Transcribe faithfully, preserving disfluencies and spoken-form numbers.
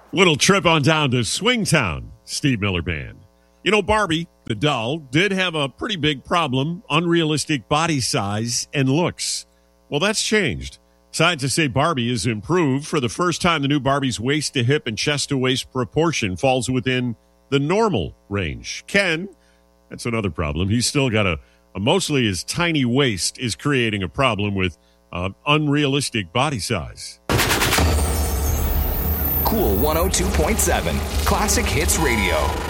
Little trip on down to Swingtown, Steve Miller Band. You know, Barbie, the doll, did have a pretty big problem, unrealistic body size and looks. Well, that's changed. Scientists say Barbie is improved. For the first time, the new Barbie's waist-to-hip and chest-to-waist proportion falls within the normal range. Ken, that's another problem. He's still got a, a mostly his tiny waist is creating a problem with uh, unrealistic body size. Cool one oh two point seven, Classic Hits Radio.